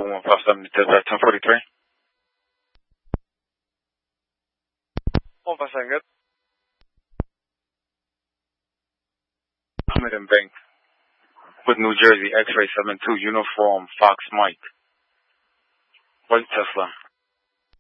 1570 1043. 1500. Ahmed and Bank with New Jersey, X-ray 72, uniform, Fox Mike. White Tesla.